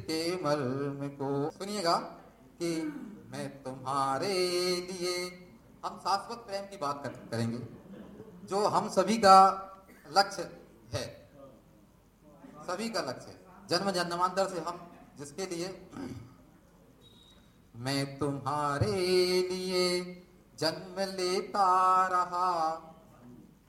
के मर्म को। सुनिएगा कि मैं तुम्हारे लिए, हम शाश्वत प्रेम की बात करेंगे जो हम सभी का लक्ष्य है, सभी का लक्ष्य है, जन्म जन्मांतर से हम जिसके लिए। मैं तुम्हारे लिए जन्म लेता रहा,